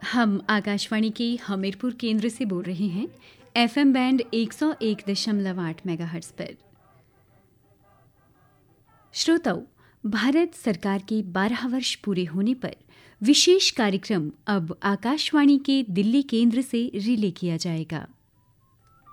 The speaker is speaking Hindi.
हम आकाशवाणी के हमीरपुर केंद्र से बोल रहे हैं एफएम बैंड 101.8 मेगाहर्ट्ज पर। श्रोताओं, भारत सरकार के 12 वर्ष पूरे होने पर विशेष कार्यक्रम अब आकाशवाणी के दिल्ली केंद्र से रिले किया जाएगा।